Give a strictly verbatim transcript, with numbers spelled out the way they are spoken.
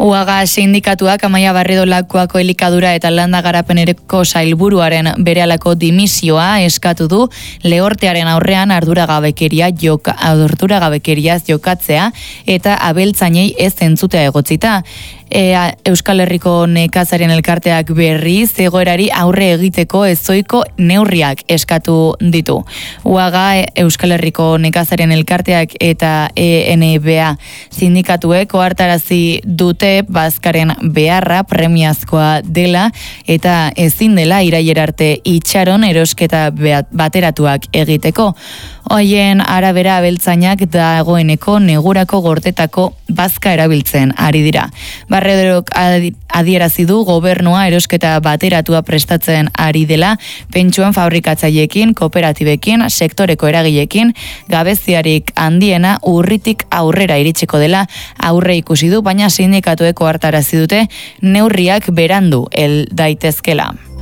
Uaga sindikatuak Amaia Barredo Lakuako elikadura eta landa garapenereko sailburuaren berehalako dimisioa eskatu du lehortearen aurrean arduragabekeria joka, arduragabekeriaz jokatzea eta abeltzainei ez entzutea egotzita. Ea, Euskal Herriko nekazarien elkarteak berriz egoerari aurre egiteko ezoiko neurriak eskatu ditu. Uaga Euskal Herriko nekazarien elkarteak eta E N B A sindikatuek ohartarazi dute bazkaren beharra premiazkoa dela eta ezin dela irailera arte itxaron erosketa bateratuak egiteko. Hoien arabera abeltzainak dagoeneko negurako gortetako bazka erabiltzen ari dira. Barredorok adierazi du gobernua erosketa bateratua prestatzen ari dela, pentsuen fabrikatzaileekin, kooperatibekin, sektoreko eragileekin, gabeziarik handiena urritik aurrera iritsiko dela aurre ikusi du, baina sindikatueko hartarazi dute neurriak berandu hel daitezkela.